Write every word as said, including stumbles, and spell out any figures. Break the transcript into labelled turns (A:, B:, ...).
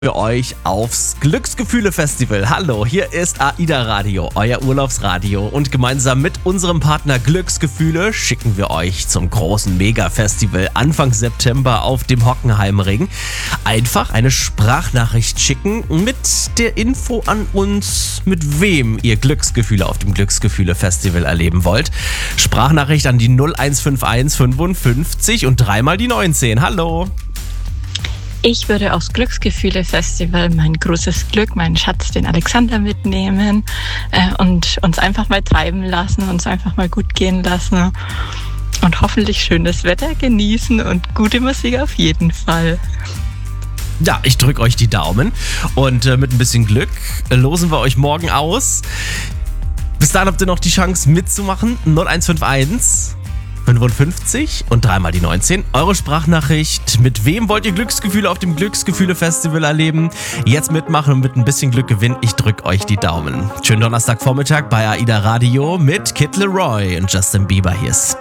A: für euch aufs Glücksgefühle-Festival. Hallo, hier ist AIDA Radio, euer Urlaubsradio, und gemeinsam mit unserem Partner Glücksgefühle schicken wir euch zum großen Mega-Festival Anfang September auf dem Hockenheimring. Einfach eine Sprachnachricht schicken mit der Info an uns, mit wem ihr Glücksgefühle auf dem Glücksgefühle-Festival erleben wollt. Sprachnachricht an die null eins fünf eins fünfundfünfzig und dreimal die neunzehn. Hallo!
B: Ich würde aufs Glücksgefühle-Festival mein großes Glück, meinen Schatz, den Alexander, mitnehmen äh, und uns einfach mal treiben lassen, uns einfach mal gut gehen lassen und hoffentlich schönes Wetter genießen und gute Musik auf jeden Fall.
A: Ja, ich drücke euch die Daumen und äh, mit ein bisschen Glück äh, losen wir euch morgen aus. Bis dahin habt ihr noch die Chance mitzumachen. null eins fünf eins fünfundfünfzig und dreimal die neunzehn. Eure Sprachnachricht. Mit wem wollt ihr Glücksgefühle auf dem Glücksgefühle-Festival erleben? Jetzt mitmachen und mit ein bisschen Glück gewinnen. Ich drücke euch die Daumen. Schönen Donnerstagvormittag bei AIDA Radio mit Kid Leroy und Justin Bieber. Hier ist